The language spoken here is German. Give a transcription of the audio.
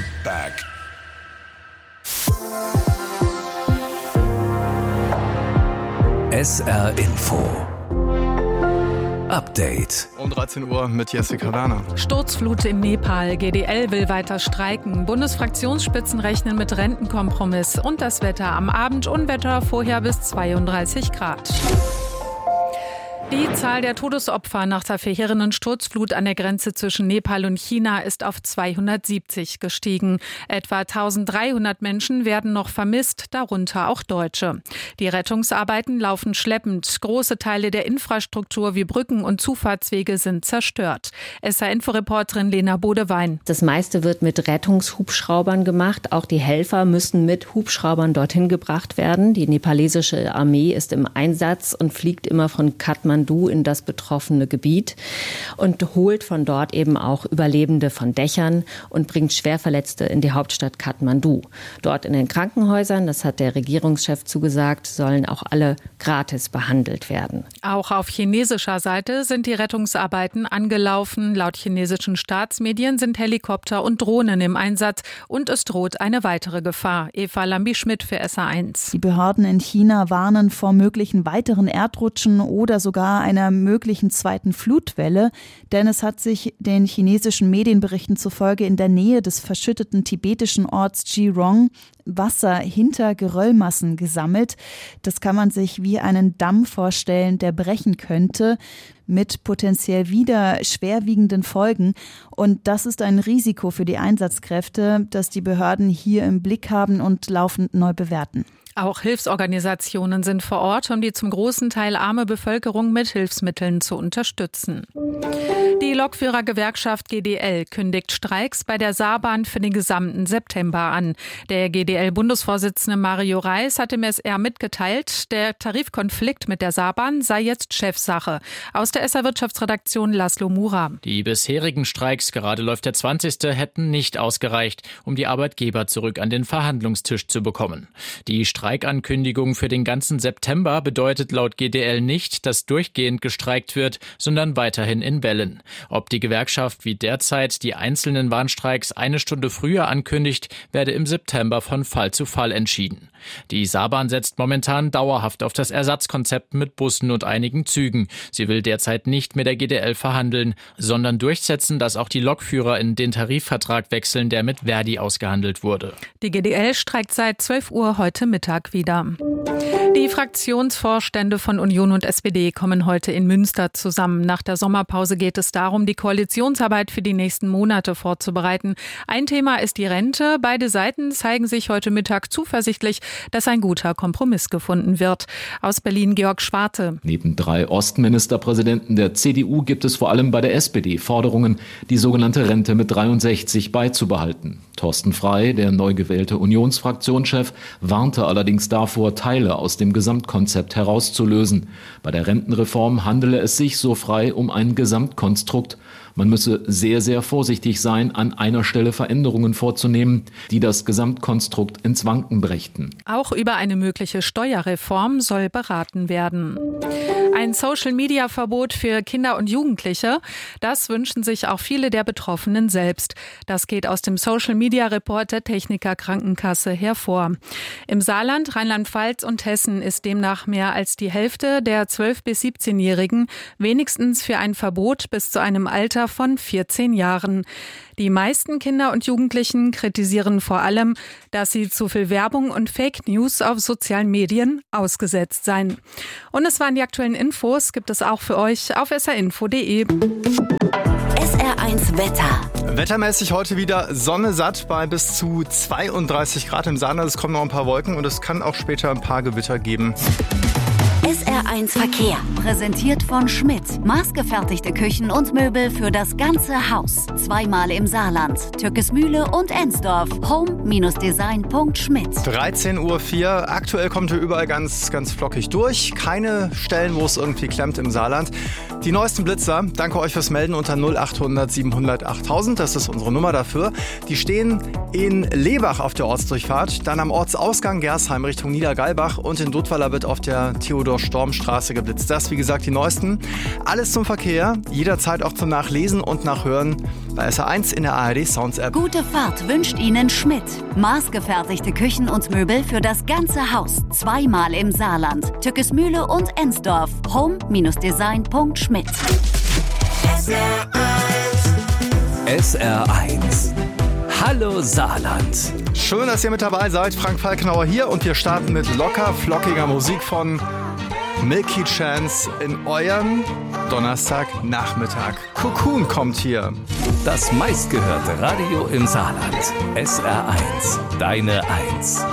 back. SR Info Update. Um 13 Uhr mit Jessica Werner. Sturzflut in Nepal. GDL will weiter streiken. Bundesfraktionsspitzen rechnen mit Rentenkompromiss. Und das Wetter am Abend Unwetter, vorher bis 32 Grad. Die Zahl der Todesopfer nach der verheerenden Sturzflut an der Grenze zwischen Nepal und China ist auf 270 gestiegen. Etwa 1300 Menschen werden noch vermisst, darunter auch Deutsche. Die Rettungsarbeiten laufen schleppend. Große Teile der Infrastruktur wie Brücken und Zufahrtswege sind zerstört. SR-Info-Reporterin Lena Bodewein. Das meiste wird mit Rettungshubschraubern gemacht. Auch die Helfer müssen mit Hubschraubern dorthin gebracht werden. Die nepalesische Armee ist im Einsatz und fliegt immer von Kathmandu in das betroffene Gebiet und holt von dort eben auch Überlebende von Dächern und bringt Schwerverletzte in die Hauptstadt Kathmandu. Dort in den Krankenhäusern, das hat der Regierungschef zugesagt, sollen auch alle gratis behandelt werden. Auch auf chinesischer Seite sind die Rettungsarbeiten angelaufen. Laut chinesischen Staatsmedien sind Helikopter und Drohnen im Einsatz und es droht eine weitere Gefahr. Eva Lambi-Schmidt für SR1. Die Behörden in China warnen vor möglichen weiteren Erdrutschen oder sogar einer möglichen zweiten Flutwelle, denn es hat sich den chinesischen Medienberichten zufolge in der Nähe des verschütteten tibetischen Orts Jirong Wasser hinter Geröllmassen gesammelt. Das kann man sich wie einen Damm vorstellen, der brechen könnte, mit potenziell wieder schwerwiegenden Folgen. Und das ist ein Risiko für die Einsatzkräfte, das die Behörden hier im Blick haben und laufend neu bewerten. Auch Hilfsorganisationen sind vor Ort, um die zum großen Teil arme Bevölkerung mit Hilfsmitteln zu unterstützen. Die Lokführergewerkschaft GDL kündigt Streiks bei der Saarbahn für den gesamten September an. Der GDL-Bundesvorsitzende Mario Reis hat dem SR mitgeteilt, der Tarifkonflikt mit der Saarbahn sei jetzt Chefsache. Aus der SR-Wirtschaftsredaktion Laszlo Mura. Die bisherigen Streiks, gerade läuft der 20., hätten nicht ausgereicht, um die Arbeitgeber zurück an den Verhandlungstisch zu bekommen. Die Streikankündigung für den ganzen September bedeutet laut GDL nicht, dass durchgehend gestreikt wird, sondern weiterhin in Wellen. Ob die Gewerkschaft wie derzeit die einzelnen Warnstreiks eine Stunde früher ankündigt, werde im September von Fall zu Fall entschieden. Die Saarbahn setzt momentan dauerhaft auf das Ersatzkonzept mit Bussen und einigen Zügen. Sie will derzeit nicht mit der GDL verhandeln, sondern durchsetzen, dass auch die Lokführer in den Tarifvertrag wechseln, der mit Verdi ausgehandelt wurde. Die GDL streikt seit 12 Uhr heute Mittag wieder. Die Fraktionsvorstände von Union und SPD kommen heute in Münster zusammen. Nach der Sommerpause geht es darum, die Koalitionsarbeit für die nächsten Monate vorzubereiten. Ein Thema ist die Rente. Beide Seiten zeigen sich heute Mittag zuversichtlich, dass ein guter Kompromiss gefunden wird. Aus Berlin Georg Schwarte. Neben 3 Ostministerpräsidenten der CDU gibt es vor allem bei der SPD Forderungen, die sogenannte Rente mit 63 beizubehalten. Thorsten Frey, der neu gewählte Unionsfraktionschef, warnte allerdings davor, Teile aus dem Gesamtkonzept herauszulösen. Bei der Rentenreform handele es sich, so Frey, um ein Gesamtkonstrukt. Man müsse sehr, sehr vorsichtig sein, an einer Stelle Veränderungen vorzunehmen, die das Gesamtkonstrukt ins Wanken brächten. Auch über eine mögliche Steuerreform soll beraten werden. Ein Social-Media-Verbot für Kinder und Jugendliche, das wünschen sich auch viele der Betroffenen selbst. Das geht aus dem Social-Media-Report der Techniker Krankenkasse hervor. Im Saarland, Rheinland-Pfalz und Hessen ist demnach mehr als die Hälfte der 12- bis 17-Jährigen wenigstens für ein Verbot bis zu einem Alter von 14 Jahren. Die meisten Kinder und Jugendlichen kritisieren vor allem, dass sie zu viel Werbung und Fake News auf sozialen Medien ausgesetzt seien. Und es waren die aktuellen Infos, gibt es auch für euch auf srinfo.de. SR1 Wetter. Wettermäßig heute wieder Sonne satt bei bis zu 32 Grad im Saarland. Es kommen noch ein paar Wolken und es kann auch später ein paar Gewitter geben. SR1 Verkehr, präsentiert von Schmidt. Maßgefertigte Küchen und Möbel für das ganze Haus. Zweimal im Saarland, Türkismühle und Ensdorf. home-design.schmidt. 13:04 Uhr. Aktuell kommt hier überall ganz flockig durch. Keine Stellen, wo es irgendwie klemmt im Saarland. Die neuesten Blitzer, danke euch fürs Melden unter 0800 700 8000. Das ist unsere Nummer dafür. Die stehen in Lebach auf der Ortsdurchfahrt, dann am Ortsausgang Gersheim Richtung Niedergalbach und in Dudweiler wird auf der Theodor Theodor-Storm-Straße geblitzt. Das, wie gesagt, die neuesten. Alles zum Verkehr, jederzeit auch zum Nachlesen und Nachhören bei SR1 in der ARD Sounds App. Gute Fahrt wünscht Ihnen Schmidt. Maßgefertigte Küchen und Möbel für das ganze Haus. 2-mal im Saarland. Tückesmühle und Ensdorf. home-design.schmidt. SR1. Hallo Saarland. Schön, dass ihr mit dabei seid. Frank Falkenauer hier und wir starten mit locker flockiger Musik von Milky Chance in euren Donnerstagnachmittag. Cocoon kommt hier. Das meistgehörte Radio im Saarland. SR1. Deine 1.